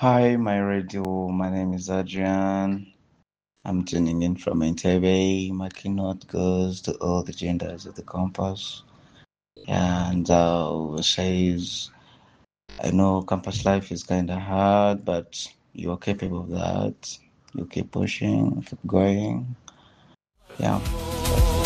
Hi, my radio. My name is Adrian. I'm tuning in from Entebbe. My keynote goes to all the genders of the campus. And says, I know campus life is kind of hard, but you're capable of that. You keep pushing, keep going. Yeah, that's it.